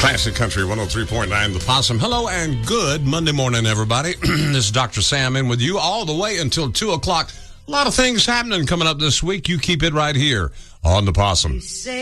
Classic Country 103.9 The Possum. Hello and good Monday morning, everybody. This is Dr. Sam in with you all the way until 2 o'clock. A lot of things happening coming up this week. You keep it right here on The Possum.